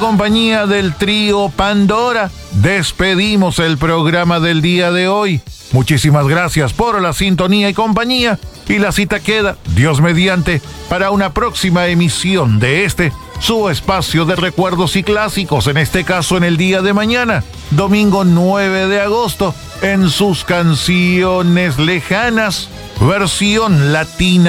Compañía del trío Pandora, despedimos el programa del día de hoy. Muchísimas gracias por la sintonía y compañía, y la cita queda, Dios mediante, para una próxima emisión de su espacio de recuerdos y clásicos, en este caso en el día de mañana, domingo 9 de agosto, en sus canciones lejanas, versión latina.